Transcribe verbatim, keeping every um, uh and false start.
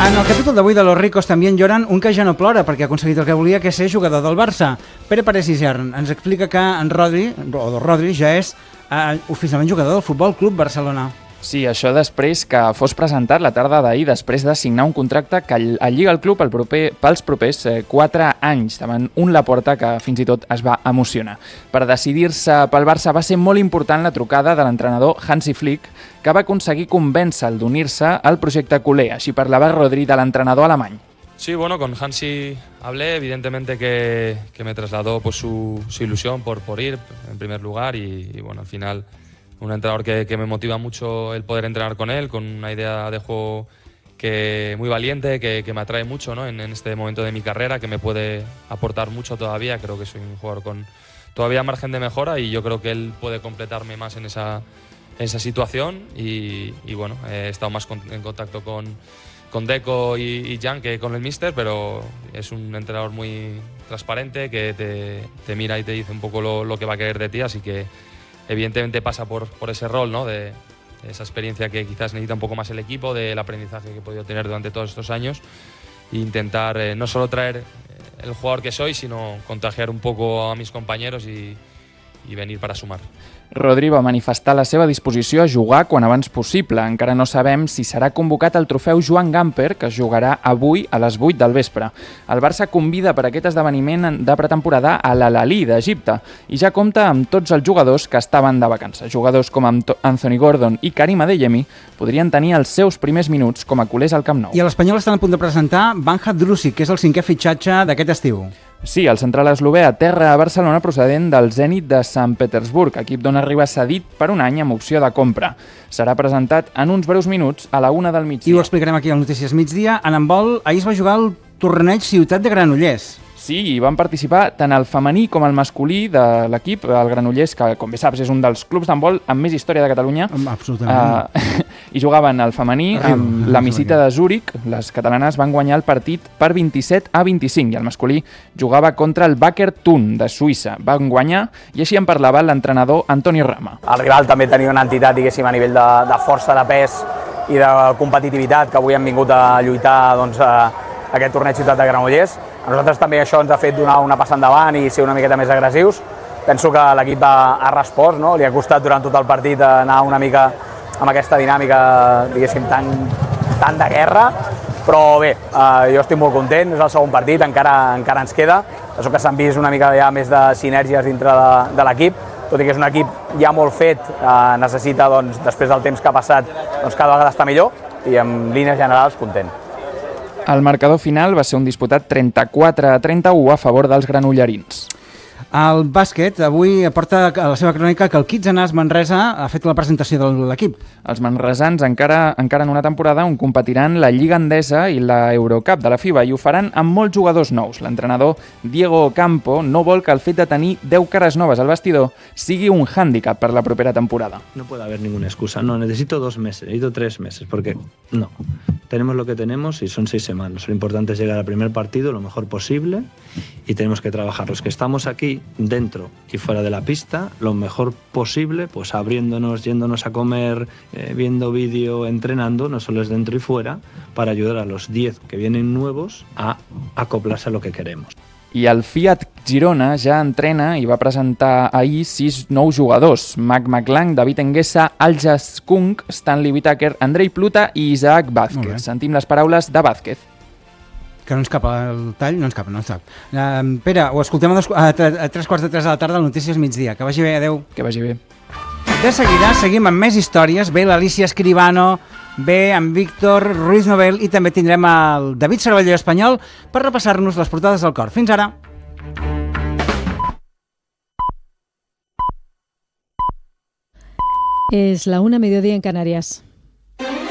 En el capítol d'avui de Los ricos també lloren un que ja no plora perquè ha aconseguit el que volia, que és ser jugador del Barça. Pere Parés Isern ens explica que en Rodri, o Rodri ja és eh, oficialment jugador del Futbol Club Barcelona. Sí, això després que fos presentat la tarda d'ahir, després de signar un contracte que lliga el club el proper, pels propers quatre anys, davant un Laporta que fins i tot es va emocionar. Per decidir-se pel Barça va ser molt important la trucada de l'entrenador Hansi Flick, que va aconseguir convèncer-lo d'unir-se al projecte culé. Així parlava Rodri de l'entrenador alemany. Sí, bueno, con Hansi hablé, evidentemente que, que me trasladó pues, su, su ilusión por, por ir en primer lugar y, y bueno, al final un entrenador que, que me motiva mucho el poder entrenar con él, con una idea de juego que muy valiente, que, que me atrae mucho, ¿no? en, en este momento de mi carrera, que me puede aportar mucho todavía. Creo que soy un jugador con todavía margen de mejora y yo creo que él puede completarme más en esa, en esa situación y, y bueno, he estado más con, en contacto con, con Deco y, y Jan que con el míster, pero es un entrenador muy transparente que te, te mira y te dice un poco lo, lo que va a querer de ti, así que evidentemente pasa por, por ese rol, ¿no? de, de esa experiencia que quizás necesita un poco más el equipo, del aprendizaje que he podido tener durante todos estos años e intentar eh, no solo traer el jugador que soy, sino contagiar un poco a mis compañeros y, y venir para sumar. Rodri va manifestar la seva disposició a jugar quan abans possible. Encara no sabem si serà convocat al trofeu Joan Gamper, que es jugarà avui a les vuit del vespre. El Barça convida per aquest esdeveniment de pretemporada a l'Al-Ahly d'Egipte i ja compta amb tots els jugadors que estaven de vacances. Jugadors com Anthony Gordon i Karim Adeyemi podrien tenir els seus primers minuts com a culers al Camp Nou. I l'Espanyol estan a punt de presentar Banja Drusic, que és el cinquè fitxatge d'aquest estiu. Sí, el central eslové aterra a Barcelona procedent del Zenit de Sant Petersburg, equip d'on arriba cedit per un any amb opció de compra. Serà presentat en uns breus minuts a la una del migdia. I ho explicarem aquí al Notícies Migdia. En handbol, ahir es va jugar el torneig Ciutat de Granollers. Sí, hi van participar tant el femení com el masculí de l'equip, el Granollers, que com bé saps és un dels clubs d'handbol amb més història de Catalunya. Absolutament. Uh, I jugaven el femení amb la Misita de Zúrich. Les catalanes van guanyar el partit per vint-i-set a vint-i-cinc i el masculí jugava contra el Wacker Thun de Suïssa. Van guanyar i així en parlava l'entrenador Antonio Rama. El rival també tenia una entitat, diguéssim, a nivell de, de força, de pes i de competitivitat, que avui hem vingut a lluitar doncs, a aquest torneig Ciutat de Granollers. A nosaltres també això ens ha fet donar una passa endavant i ser una miqueta més agressius. Penso que l'equip ha, ha respost, no? Li ha costat durant tot el partit anar una mica amb aquesta dinàmica, diguéssim, tan, tan de guerra, però bé, eh, jo estic molt content, és el segon partit, encara, encara ens queda. Penso que s'han vist una mica ja més de sinergies dintre de, de l'equip, tot i que és un equip ja molt fet, eh, necessita, doncs, després del temps que ha passat, doncs, cada vegada està millor i en línies generals content. El marcador final va ser un disputat trenta-quatre a trenta-u a favor dels granollerins. El bàsquet avui aporta a la seva crònica que el Kitsanàs Manresa ha fet la presentació de l'equip. Els manresans encara, encara en una temporada on competiran la Lliga Endesa i la Eurocup de la FIBA i ho faran amb molts jugadors nous. L'entrenador Diego Campo no vol que el fet de tenir deu cares noves al vestidor sigui un hàndicap per la propera temporada. No puede haber ninguna excusa. No, necesito dos meses, necesito tres meses, porque no. Tenemos lo que tenemos y son seis semanas. Lo importante es llegar al primer partido lo mejor posible y tenemos que trabajar. Los que estamos aquí, dentro y fuera de la pista, lo mejor posible, pues abriéndonos, yéndonos a comer, eh, viendo vídeo, entrenando, no solo es dentro y fuera, para ayudar a los diez que vienen nuevos a acoplarse a lo que queremos. I el Fiat Girona ja entrena i va presentar ahir sis nous jugadors. Mac McLang, David Enguesa, Aljas Kung, Stanley Whittaker, Andrei Pluta i Isaac Vázquez. Sentim les paraules de Vázquez. Que no ens cap el tall, no ens cap, no ens cap. Uh, Pere, ho escoltem a, dos, a, a tres quarts de tres de la tarda al Notícies Migdia. Que vagi bé, adeu. Que vagi bé. De seguida seguim amb més històries. Ve l'Alicia Escribano, ve amb Víctor Ruiz Nobel i també tindrem el David Cervelló espanyol per repassar-nos les portades del cor. Fins ara. Es la una, mediodía en Canarias.